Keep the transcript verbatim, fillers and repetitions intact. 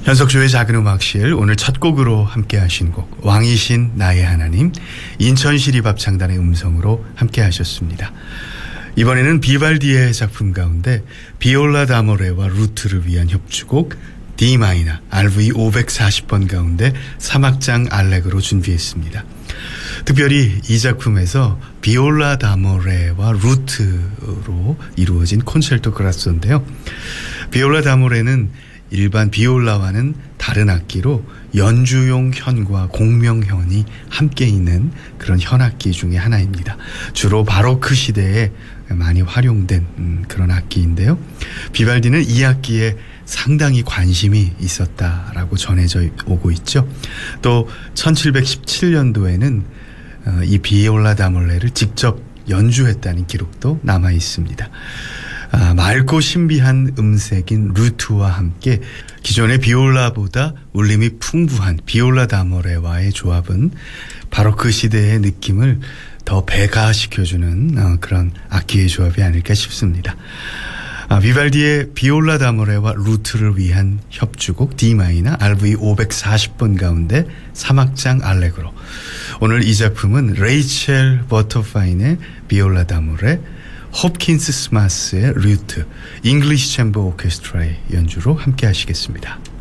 현석조의 작은 음악실, 오늘 첫 곡으로 함께 하신 곡 왕이신 나의 하나님, 인천시립합창단의 음성으로 함께 하셨습니다. 이번에는 비발디의 작품 가운데 비올라 다모레와 루트를 위한 협주곡 D 마이너 알브이 오백사십 번 가운데 삼 악장 알렉으로 준비했습니다. 특별히 이 작품에서 비올라 다모레와 루트로 이루어진 콘체르토 그라소인데요. 비올라 다모레는 일반 비올라와는 다른 악기로 연주용 현과 공명현이 함께 있는 그런 현악기 중에 하나입니다. 주로 바로크 시대에 많이 활용된 그런 악기인데요. 비발디는 이 악기에 상당히 관심이 있었다라고 전해져 오고 있죠. 또 천칠백십칠 년도에는 이 비올라 다모레를 직접 연주했다는 기록도 남아 있습니다. 아, 맑고 신비한 음색인 루트와 함께 기존의 비올라보다 울림이 풍부한 비올라 다모레와의 조합은 바로크 시대의 느낌을 더 배가시켜주는 어, 그런 악기의 조합이 아닐까 싶습니다. 아, 비발디의 비올라 다모레와 루트를 위한 협주곡 D 마이너 알브이 오백사십 번 가운데 삼 악장 알렉으로, 오늘 이 작품은 레이첼 버터파인의 비올라 다모레, 홉킨스 스마스의 루트, 잉글리시 챔버 오케스트라의 연주로 함께 하시겠습니다.